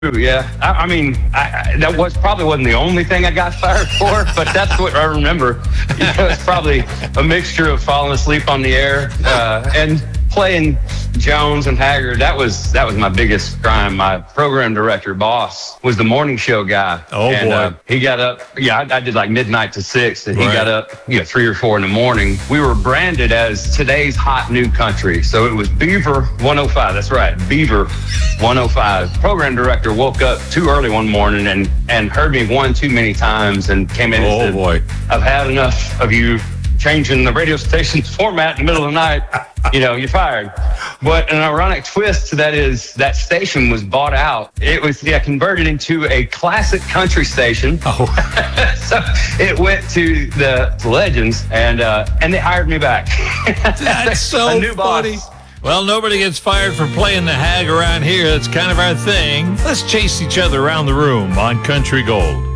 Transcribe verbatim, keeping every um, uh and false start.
Yeah, I, I mean, I, I, that was probably wasn't the only thing I got fired for, but that's what I remember. You know, it's probably a mixture of falling asleep on the air uh, and playing Jones and Haggard. That was that was my biggest crime. My program director boss was the morning show guy. Oh and, boy, uh, he got up. Yeah, I, I did like midnight to six, and he right. got up, you know, three or four in the morning. We were branded as today's hot new country, so it was Beaver one oh five. That's right, Beaver one oh five. Program director woke up too early one morning and and heard me one too many times and came in oh and said, boy, I've had enough of you changing the radio station's format in the middle of the night. You know, you're fired. But an ironic twist to that is that station was bought out. It was yeah converted into a classic country station. Oh. So it went to the Legends, and uh, and they hired me back. That's so a new funny. boss. Well, nobody gets fired for playing the hag around here. That's kind of our thing. Let's chase each other around the room on Country Gold.